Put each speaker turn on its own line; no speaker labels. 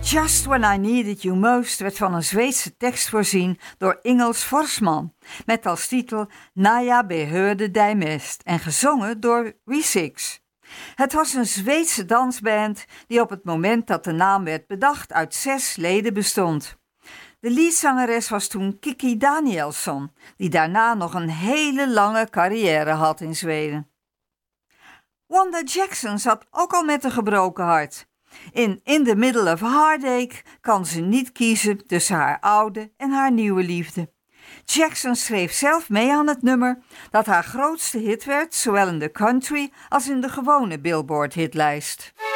Just When I Needed You Most werd van een Zweedse tekst voorzien door Ingels Forsman, met als titel När jag behövde dig mest en gezongen door We6. Het was een Zweedse dansband die op het moment dat de naam werd bedacht uit 6 leden bestond. De liedzangeres was toen Kikki Danielsson, die daarna nog een hele lange carrière had in Zweden. Wanda Jackson zat ook al met een gebroken hart. In the Middle of a Heartache kan ze niet kiezen tussen haar oude en haar nieuwe liefde. Jackson schreef zelf mee aan het nummer dat haar grootste hit werd, zowel in de country als in de gewone Billboard-hitlijst.